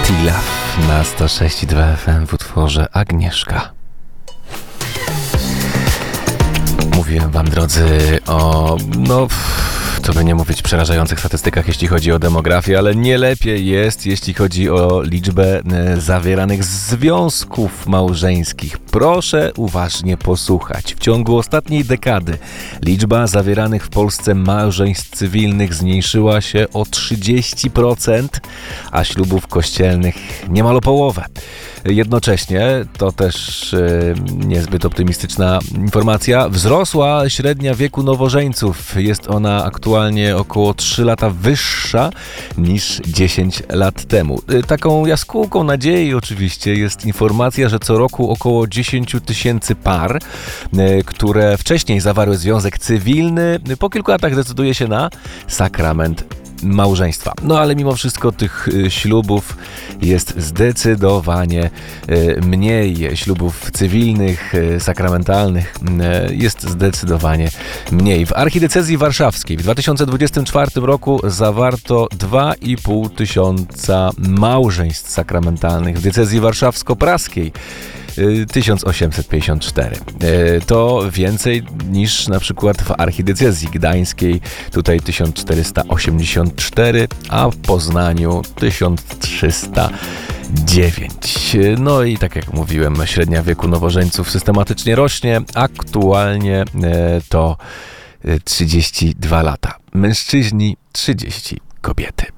Tilaf na 106,2 FM w utworze Agnieszka. Mówiłem wam, drodzy, o to by nie mówić przerażających statystykach, jeśli chodzi o demografię, ale nie lepiej jest, jeśli chodzi o liczbę zawieranych związków małżeńskich. Proszę uważnie posłuchać. W ciągu ostatniej dekady liczba zawieranych w Polsce małżeństw cywilnych zmniejszyła się o 30%, a ślubów kościelnych niemal o połowę. Jednocześnie, to też niezbyt optymistyczna informacja, wzrosła średnia wieku nowożeńców. Jest ona aktualnie około 3 lata wyższa niż 10 lat temu. Taką jaskółką nadziei oczywiście jest informacja, że co roku około 10 tysięcy par, które wcześniej zawarły związek cywilny, po kilku latach decyduje się na sakrament małżeństwa. No ale mimo wszystko tych ślubów jest zdecydowanie mniej. Ślubów cywilnych, sakramentalnych jest zdecydowanie mniej. W Archidiecezji Warszawskiej w 2024 roku zawarto 2,5 tysiąca małżeństw sakramentalnych. W diecezji warszawsko-praskiej 1854. To więcej niż na przykład w Archidiecezji Gdańskiej, tutaj 1484, a w Poznaniu 1309. No i tak jak mówiłem, średnia wieku nowożeńców systematycznie rośnie. Aktualnie to 32 lata. Mężczyźni 30, kobiety